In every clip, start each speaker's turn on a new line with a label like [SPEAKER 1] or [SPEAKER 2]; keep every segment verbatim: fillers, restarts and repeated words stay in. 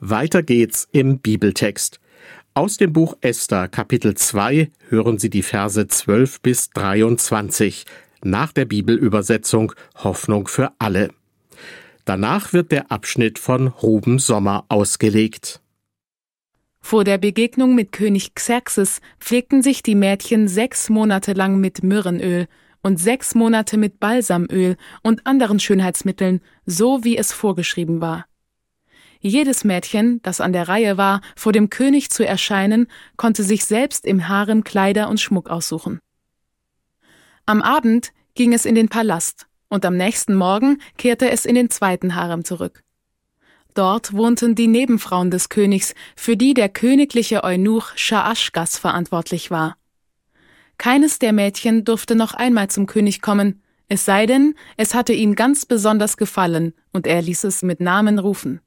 [SPEAKER 1] Weiter geht's im Bibeltext. Aus dem Buch Esther, Kapitel zwei, hören Sie die Verse zwölf bis dreiundzwanzig, nach der Bibelübersetzung Hoffnung für alle. Danach wird der Abschnitt von Ruben Sommer ausgelegt.
[SPEAKER 2] Vor der Begegnung mit König Xerxes pflegten sich die Mädchen sechs Monate lang mit Myrrhenöl und sechs Monate mit Balsamöl und anderen Schönheitsmitteln, so wie es vorgeschrieben war. Jedes Mädchen, das an der Reihe war, vor dem König zu erscheinen, konnte sich selbst im Harem Kleider und Schmuck aussuchen. Am Abend ging es in den Palast und am nächsten Morgen kehrte es in den zweiten Harem zurück. Dort wohnten die Nebenfrauen des Königs, für die der königliche Eunuch Schaaschgas verantwortlich war. Keines der Mädchen durfte noch einmal zum König kommen, es sei denn, es hatte ihm ganz besonders gefallen und er ließ es mit Namen rufen.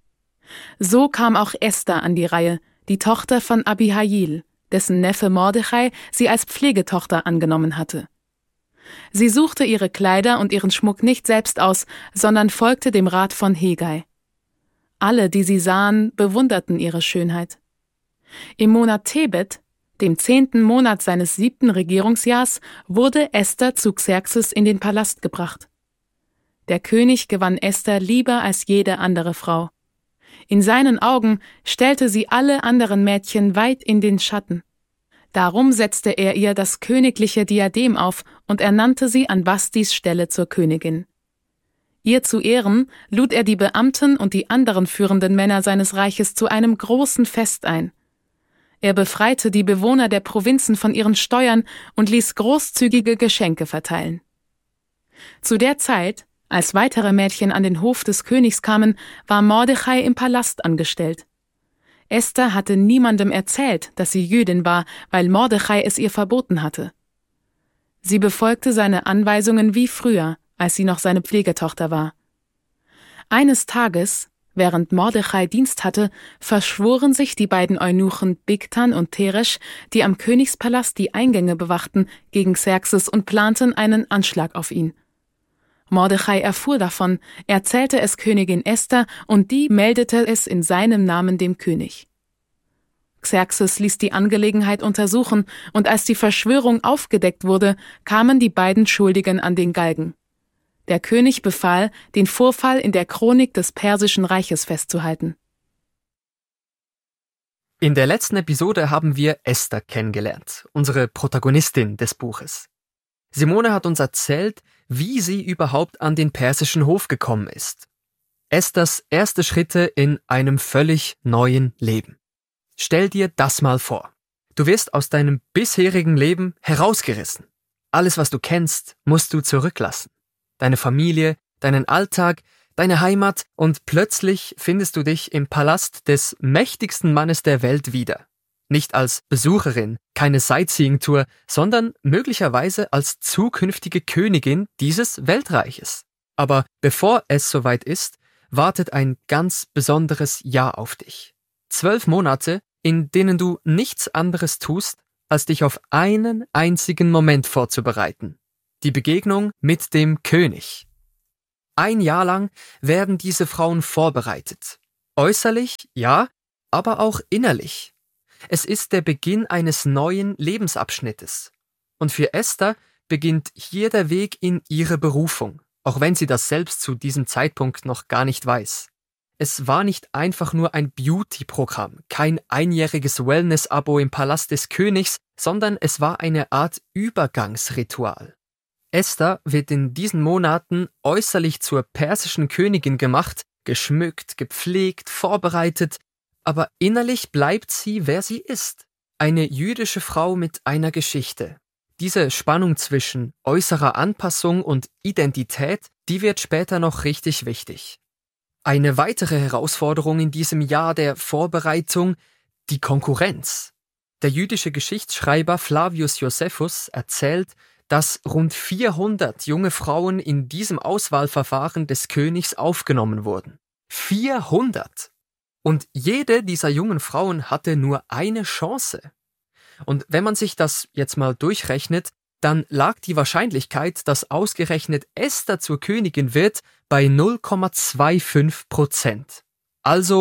[SPEAKER 2] So kam auch Esther an die Reihe, die Tochter von Abihail, dessen Neffe Mordechai sie als Pflegetochter angenommen hatte. Sie suchte ihre Kleider und ihren Schmuck nicht selbst aus, sondern folgte dem Rat von Hegai. Alle, die sie sahen, bewunderten ihre Schönheit. Im Monat Tebet, dem zehnten Monat seines siebten Regierungsjahrs, wurde Esther zu Xerxes in den Palast gebracht. Der König gewann Esther lieber als jede andere Frau. In seinen Augen stellte sie alle anderen Mädchen weit in den Schatten. Darum setzte er ihr das königliche Diadem auf und ernannte sie an Vastis Stelle zur Königin. Ihr zu Ehren lud er die Beamten und die anderen führenden Männer seines Reiches zu einem großen Fest ein. Er befreite die Bewohner der Provinzen von ihren Steuern und ließ großzügige Geschenke verteilen. Zu der Zeit, als weitere Mädchen an den Hof des Königs kamen, war Mordechai im Palast angestellt. Esther hatte niemandem erzählt, dass sie Jüdin war, weil Mordechai es ihr verboten hatte. Sie befolgte seine Anweisungen wie früher, als sie noch seine Pflegetochter war. Eines Tages, während Mordechai Dienst hatte, verschworen sich die beiden Eunuchen Bigtan und Teresch, die am Königspalast die Eingänge bewachten, gegen Xerxes und planten einen Anschlag auf ihn. Mordechai erfuhr davon, erzählte es Königin Esther und die meldete es in seinem Namen dem König. Xerxes ließ die Angelegenheit untersuchen und als die Verschwörung aufgedeckt wurde, kamen die beiden Schuldigen an den Galgen. Der König befahl, den Vorfall in der Chronik des Persischen Reiches festzuhalten.
[SPEAKER 3] In der letzten Episode haben wir Esther kennengelernt, unsere Protagonistin des Buches. Simone hat uns erzählt, wie sie überhaupt an den persischen Hof gekommen ist. Esthers erste Schritte in einem völlig neuen Leben. Stell dir das mal vor. Du wirst aus deinem bisherigen Leben herausgerissen. Alles, was du kennst, musst du zurücklassen. Deine Familie, deinen Alltag, deine Heimat und plötzlich findest du dich im Palast des mächtigsten Mannes der Welt wieder. Nicht als Besucherin, keine Sightseeing-Tour, sondern möglicherweise als zukünftige Königin dieses Weltreiches. Aber bevor es soweit ist, wartet ein ganz besonderes Jahr auf dich. Zwölf Monate, in denen du nichts anderes tust, als dich auf einen einzigen Moment vorzubereiten. Die Begegnung mit dem König. Ein Jahr lang werden diese Frauen vorbereitet. Äußerlich, ja, aber auch innerlich. Es ist der Beginn eines neuen Lebensabschnittes. Und für Esther beginnt hier der Weg in ihre Berufung, auch wenn sie das selbst zu diesem Zeitpunkt noch gar nicht weiß. Es war nicht einfach nur ein Beauty-Programm, kein einjähriges Wellness-Abo im Palast des Königs, sondern es war eine Art Übergangsritual. Esther wird in diesen Monaten äußerlich zur persischen Königin gemacht, geschmückt, gepflegt, vorbereitet, aber innerlich bleibt sie, wer sie ist. Eine jüdische Frau mit einer Geschichte. Diese Spannung zwischen äußerer Anpassung und Identität, die wird später noch richtig wichtig. Eine weitere Herausforderung in diesem Jahr der Vorbereitung, die Konkurrenz. Der jüdische Geschichtsschreiber Flavius Josephus erzählt, dass rund vierhundert junge Frauen in diesem Auswahlverfahren des Königs aufgenommen wurden. vierhundert! Und jede dieser jungen Frauen hatte nur eine Chance. Und wenn man sich das jetzt mal durchrechnet, dann lag die Wahrscheinlichkeit, dass ausgerechnet Esther zur Königin wird, bei null Komma fünfundzwanzig Prozent. Also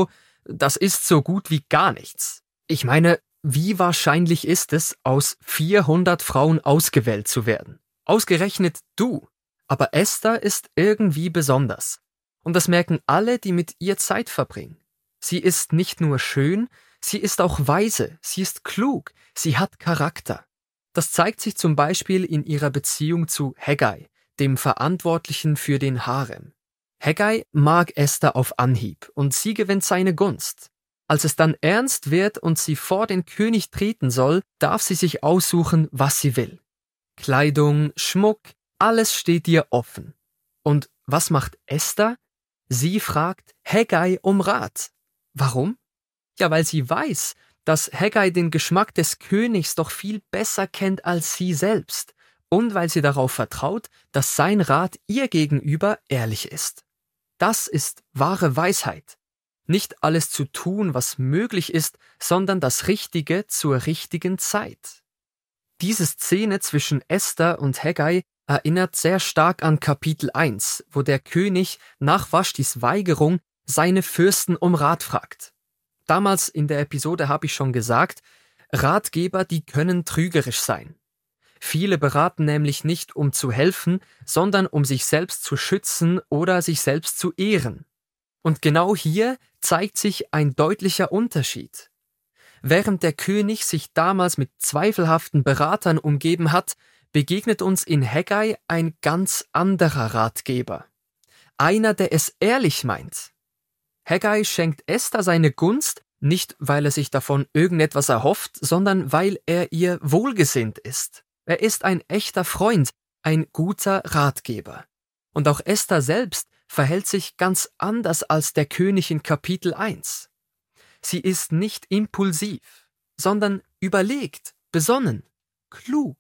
[SPEAKER 3] das ist so gut wie gar nichts. Ich meine, wie wahrscheinlich ist es, aus vierhundert Frauen ausgewählt zu werden? Ausgerechnet du. Aber Esther ist irgendwie besonders. Und das merken alle, die mit ihr Zeit verbringen. Sie ist nicht nur schön, sie ist auch weise, sie ist klug, sie hat Charakter. Das zeigt sich zum Beispiel in ihrer Beziehung zu Hegai, dem Verantwortlichen für den Harem. Hegai mag Esther auf Anhieb und sie gewinnt seine Gunst. Als es dann ernst wird und sie vor den König treten soll, darf sie sich aussuchen, was sie will. Kleidung, Schmuck, alles steht ihr offen. Und was macht Esther? Sie fragt Hegai um Rat. Warum? Ja, weil sie weiß, dass Hegai den Geschmack des Königs doch viel besser kennt als sie selbst und weil sie darauf vertraut, dass sein Rat ihr gegenüber ehrlich ist. Das ist wahre Weisheit. Nicht alles zu tun, was möglich ist, sondern das Richtige zur richtigen Zeit. Diese Szene zwischen Esther und Hegai erinnert sehr stark an Kapitel eins, wo der König nach Vaschtis Weigerung seine Fürsten um Rat fragt. Damals in der Episode habe ich schon gesagt, Ratgeber, die können trügerisch sein. Viele beraten nämlich nicht, um zu helfen, sondern um sich selbst zu schützen oder sich selbst zu ehren. Und genau hier zeigt sich ein deutlicher Unterschied. Während der König sich damals mit zweifelhaften Beratern umgeben hat, begegnet uns in Hegai ein ganz anderer Ratgeber. Einer, der es ehrlich meint. Hegai schenkt Esther seine Gunst, nicht weil er sich davon irgendetwas erhofft, sondern weil er ihr wohlgesinnt ist. Er ist ein echter Freund, ein guter Ratgeber. Und auch Esther selbst verhält sich ganz anders als der König in Kapitel eins. Sie ist nicht impulsiv, sondern überlegt, besonnen, klug.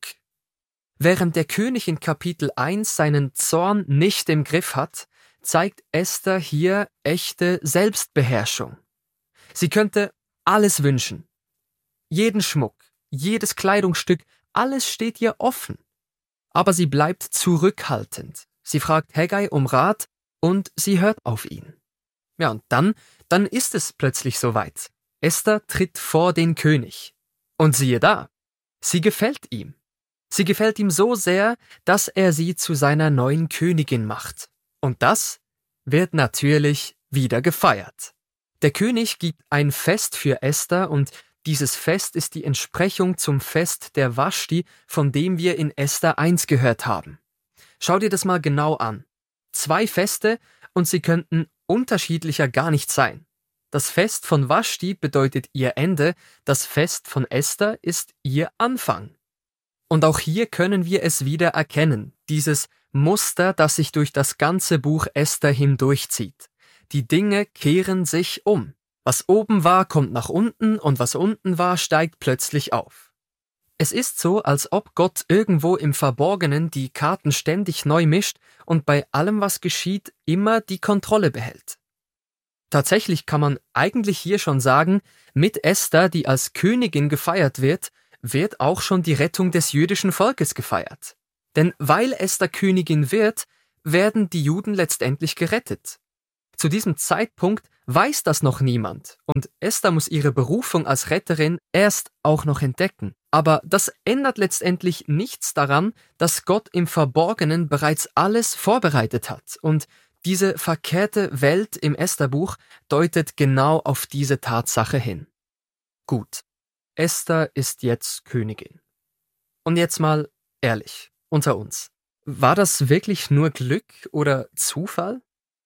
[SPEAKER 3] Während der König in Kapitel eins seinen Zorn nicht im Griff hat, zeigt Esther hier echte Selbstbeherrschung. Sie könnte alles wünschen. Jeden Schmuck, jedes Kleidungsstück, alles steht ihr offen. Aber sie bleibt zurückhaltend. Sie fragt Hegai um Rat und sie hört auf ihn. Ja, und dann, dann ist es plötzlich soweit. Esther tritt vor den König. Und siehe da, sie gefällt ihm. Sie gefällt ihm so sehr, dass er sie zu seiner neuen Königin macht. Und das wird natürlich wieder gefeiert. Der König gibt ein Fest für Esther und dieses Fest ist die Entsprechung zum Fest der Vaschti, von dem wir in Esther eins gehört haben. Schau dir das mal genau an. Zwei Feste und sie könnten unterschiedlicher gar nicht sein. Das Fest von Vaschti bedeutet ihr Ende, das Fest von Esther ist ihr Anfang. Und auch hier können wir es wieder erkennen, dieses Muster, das sich durch das ganze Buch Esther hindurchzieht. Die Dinge kehren sich um. Was oben war, kommt nach unten und was unten war, steigt plötzlich auf. Es ist so, als ob Gott irgendwo im Verborgenen die Karten ständig neu mischt und bei allem, was geschieht, immer die Kontrolle behält. Tatsächlich kann man eigentlich hier schon sagen, mit Esther, die als Königin gefeiert wird, wird auch schon die Rettung des jüdischen Volkes gefeiert. Denn weil Esther Königin wird, werden die Juden letztendlich gerettet. Zu diesem Zeitpunkt weiß das noch niemand und Esther muss ihre Berufung als Retterin erst auch noch entdecken. Aber das ändert letztendlich nichts daran, dass Gott im Verborgenen bereits alles vorbereitet hat und diese verkehrte Welt im Estherbuch deutet genau auf diese Tatsache hin. Gut, Esther ist jetzt Königin. Und jetzt mal ehrlich, unter uns. War das wirklich nur Glück oder Zufall?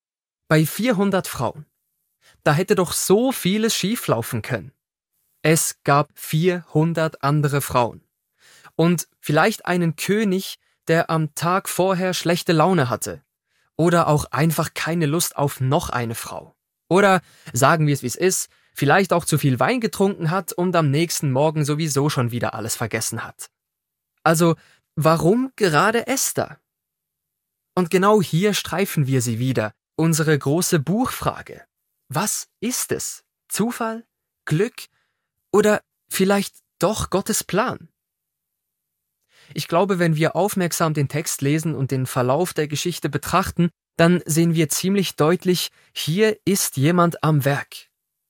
[SPEAKER 3] Bei vierhundert Frauen. Da hätte doch so vieles schieflaufen können. Es gab vierhundert andere Frauen. Und vielleicht einen König, der am Tag vorher schlechte Laune hatte. Oder auch einfach keine Lust auf noch eine Frau. Oder, sagen wir es wie es ist, vielleicht auch zu viel Wein getrunken hat und am nächsten Morgen sowieso schon wieder alles vergessen hat. Also, warum gerade Esther? Und genau hier streifen wir sie wieder. Unsere große Buchfrage. Was ist es? Zufall? Glück? Oder vielleicht doch Gottes Plan? Ich glaube, wenn wir aufmerksam den Text lesen und den Verlauf der Geschichte betrachten, dann sehen wir ziemlich deutlich, hier ist jemand am Werk.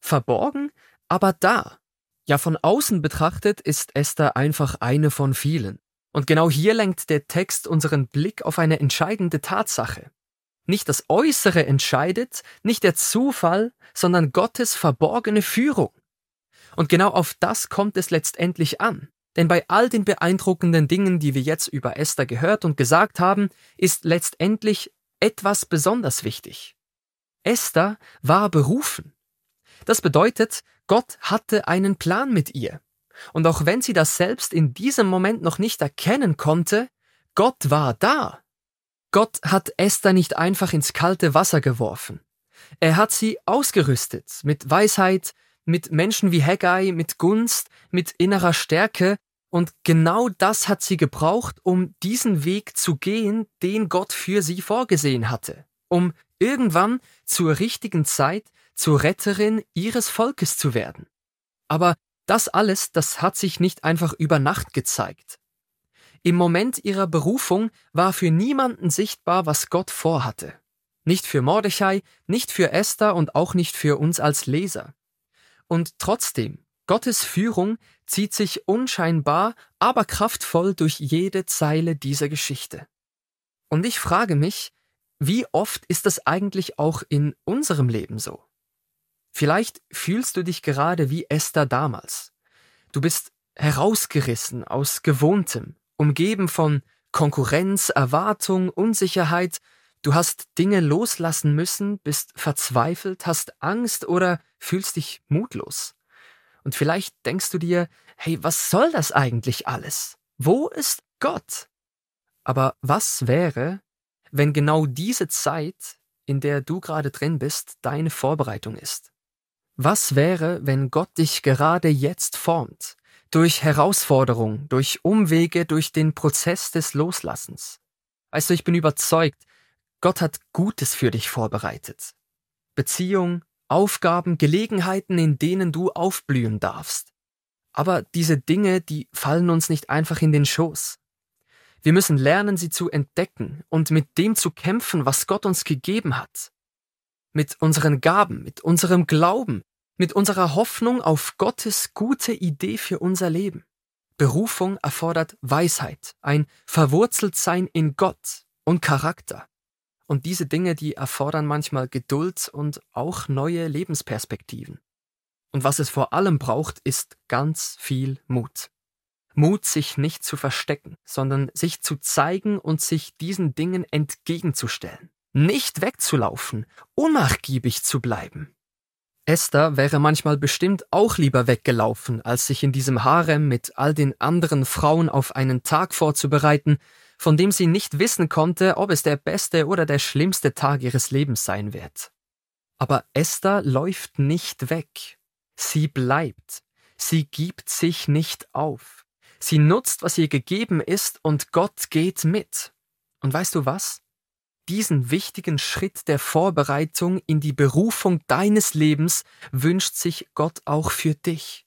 [SPEAKER 3] verborgen, aber da. Ja, von außen betrachtet ist Esther einfach eine von vielen. Und genau hier lenkt der Text unseren Blick auf eine entscheidende Tatsache. Nicht das Äußere entscheidet, nicht der Zufall, sondern Gottes verborgene Führung. Und genau auf das kommt es letztendlich an. Denn bei all den beeindruckenden Dingen, die wir jetzt über Esther gehört und gesagt haben, ist letztendlich etwas besonders wichtig. Esther war berufen. Das bedeutet, Gott hatte einen Plan mit ihr. Und auch wenn sie das selbst in diesem Moment noch nicht erkennen konnte, Gott war da. Gott hat Esther nicht einfach ins kalte Wasser geworfen. Er hat sie ausgerüstet mit Weisheit, mit Menschen wie Haggai, mit Gunst, mit innerer Stärke, und genau das hat sie gebraucht, um diesen Weg zu gehen, den Gott für sie vorgesehen hatte, um irgendwann zur richtigen Zeit zur Retterin ihres Volkes zu werden. Aber das alles, das hat sich nicht einfach über Nacht gezeigt. Im Moment ihrer Berufung war für niemanden sichtbar, was Gott vorhatte. Nicht für Mordechai, nicht für Esther und auch nicht für uns als Leser. Und trotzdem, Gottes Führung zieht sich unscheinbar, aber kraftvoll durch jede Zeile dieser Geschichte. Und ich frage mich, wie oft ist das eigentlich auch in unserem Leben so? Vielleicht fühlst du dich gerade wie Esther damals. Du bist herausgerissen aus Gewohntem, umgeben von Konkurrenz, Erwartung, Unsicherheit. Du hast Dinge loslassen müssen, bist verzweifelt, hast Angst oder fühlst dich mutlos. Und vielleicht denkst du dir, hey, was soll das eigentlich alles? Wo ist Gott? Aber was wäre, wenn genau diese Zeit, in der du gerade drin bist, deine Vorbereitung ist? Was wäre, wenn Gott dich gerade jetzt formt? Durch Herausforderung, durch Umwege, durch den Prozess des Loslassens. Weißt du, ich bin überzeugt, Gott hat Gutes für dich vorbereitet. Beziehung, Aufgaben, Gelegenheiten, in denen du aufblühen darfst. Aber diese Dinge, die fallen uns nicht einfach in den Schoß. Wir müssen lernen, sie zu entdecken und mit dem zu kämpfen, was Gott uns gegeben hat. Mit unseren Gaben, mit unserem Glauben, mit unserer Hoffnung auf Gottes gute Idee für unser Leben. Berufung erfordert Weisheit, ein Verwurzeltsein in Gott und Charakter. Und diese Dinge, die erfordern manchmal Geduld und auch neue Lebensperspektiven. Und was es vor allem braucht, ist ganz viel Mut. Mut, sich nicht zu verstecken, sondern sich zu zeigen und sich diesen Dingen entgegenzustellen. Nicht wegzulaufen, unnachgiebig zu bleiben. Esther wäre manchmal bestimmt auch lieber weggelaufen, als sich in diesem Harem mit all den anderen Frauen auf einen Tag vorzubereiten, von dem sie nicht wissen konnte, ob es der beste oder der schlimmste Tag ihres Lebens sein wird. Aber Esther läuft nicht weg. Sie bleibt. Sie gibt sich nicht auf. Sie nutzt, was ihr gegeben ist, und Gott geht mit. Und weißt du was? Diesen wichtigen Schritt der Vorbereitung in die Berufung deines Lebens wünscht sich Gott auch für dich.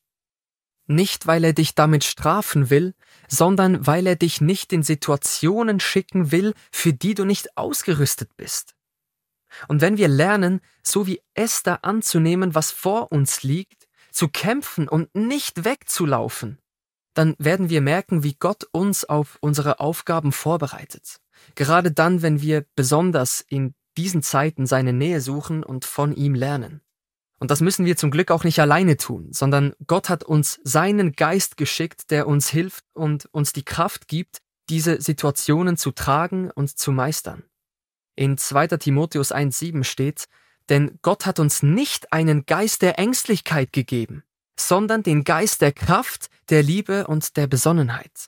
[SPEAKER 3] Nicht, weil er dich damit strafen will, sondern weil er dich nicht in Situationen schicken will, für die du nicht ausgerüstet bist. Und wenn wir lernen, so wie Esther anzunehmen, was vor uns liegt, zu kämpfen und nicht wegzulaufen, dann werden wir merken, wie Gott uns auf unsere Aufgaben vorbereitet. Gerade dann, wenn wir besonders in diesen Zeiten seine Nähe suchen und von ihm lernen. Und das müssen wir zum Glück auch nicht alleine tun, sondern Gott hat uns seinen Geist geschickt, der uns hilft und uns die Kraft gibt, diese Situationen zu tragen und zu meistern. In zweiter Timotheus eins sieben steht, denn Gott hat uns nicht einen Geist der Ängstlichkeit gegeben, sondern den Geist der Kraft, der Liebe und der Besonnenheit.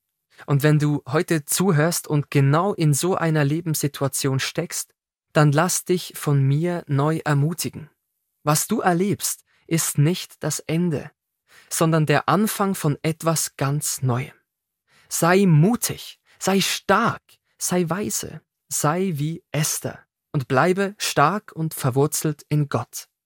[SPEAKER 3] Und wenn du heute zuhörst und genau in so einer Lebenssituation steckst, dann lass dich von mir neu ermutigen. Was du erlebst, ist nicht das Ende, sondern der Anfang von etwas ganz Neuem. Sei mutig, sei stark, sei weise, sei wie Esther und bleibe stark und verwurzelt in Gott.